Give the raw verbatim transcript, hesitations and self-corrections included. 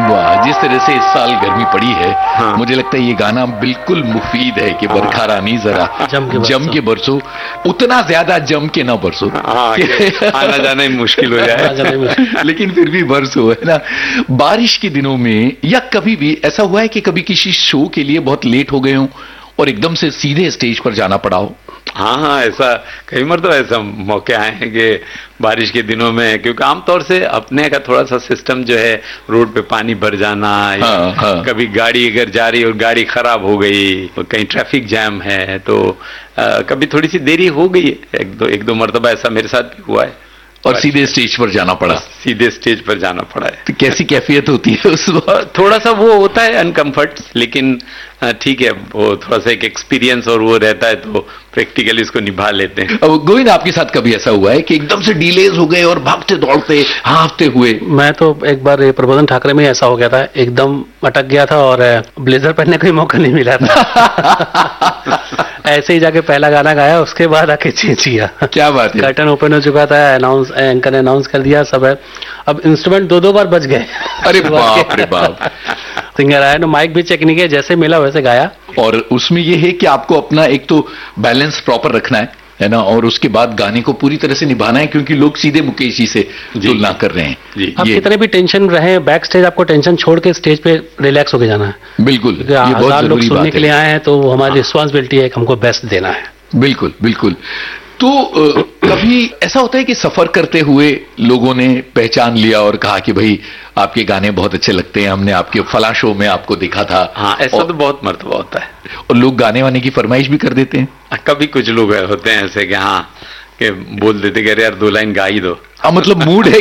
वाह, जिस तरह से इस साल गर्मी पड़ी है, हाँ। मुझे लगता है ये गाना बिल्कुल मुफीद है कि बरखा रानी जरा जम के जम के बरसो, उतना ज्यादा जम के ना बरसो, हाँ, कि आना जाना ही मुश्किल हो जाए लेकिन फिर भी बरसो, है ना। बारिश के दिनों में या कभी भी ऐसा हुआ है कि कभी किसी शो के लिए बहुत लेट हो गए हो और एकदम से सीधे स्टेज पर जाना पड़ा हो? हाँ हाँ, ऐसा कई मरतबा ऐसा मौके आए हैं कि बारिश के दिनों में, क्योंकि आमतौर से अपने का थोड़ा सा सिस्टम जो है, रोड पे पानी भर जाना, हाँ, हाँ। कभी गाड़ी अगर जा रही और गाड़ी खराब हो गई, कहीं ट्रैफिक जैम है, तो आ, कभी थोड़ी सी देरी हो गई है। एक दो एक दो मरतबा ऐसा मेरे साथ भी हुआ है और सीधे स्टेज पर जाना पड़ा। सीधे स्टेज पर जाना पड़ा है। तो कैसी कैफियत होती है उस वक्त? थोड़ा सा वो होता है अनकंफर्ट, लेकिन ठीक है, वो थोड़ा सा एक एक्सपीरियंस और वो रहता है, तो प्रैक्टिकली इसको निभा लेते हैं। अब गोविंद, आपके साथ कभी ऐसा हुआ है कि एकदम से डिलेज हो गए और भागते दौड़ते हाँफते हुए? मैं तो एक बार प्रबोधन ठाकरे में ऐसा हो गया था, एकदम अटक गया था और ब्लेजर पहनने का मौका नहीं मिला था ऐसे ही जाके पहला गाना गाया, उसके बाद आके चेंज किया। क्या बात है। कर्टन ओपन हो चुका था, अनाउंस एंकर ने अनाउंस कर दिया, सब है। अब इंस्ट्रूमेंट दो दो बार बज गए। अरे बाप रे बाप। सिंगर आया तो माइक भी चेक नहीं किया, जैसे मिला वैसे गाया। और उसमें ये है कि आपको अपना एक तो बैलेंस प्रॉपर रखना है है ना, और उसके बाद गाने को पूरी तरह से निभाना है, क्योंकि लोग सीधे मुकेश जी से तुलना कर रहे हैं। जी, आप कितने भी टेंशन रहे, बैक स्टेज आपको टेंशन छोड़ के स्टेज पे रिलैक्स होके जाना है। बिल्कुल, ये बहुत लोग सुनने के लिए आए हैं, तो हमारी रिस्पॉन्सिबिलिटी है कि हमको बेस्ट देना है। बिल्कुल बिल्कुल। तो आ, कभी ऐसा होता है कि सफर करते हुए लोगों ने पहचान लिया और कहा कि भाई आपके गाने बहुत अच्छे लगते हैं, हमने आपके फला शो में आपको देखा था। हाँ, ऐसा और, तो बहुत मर्तबा होता है। और लोग गाने वाने की फरमाइश भी कर देते हैं। कभी कुछ लोग होते हैं ऐसे कि हाँ, कि बोल देते कि अरे यार दो लाइन गा ही दो। हाँ, मतलब मूड है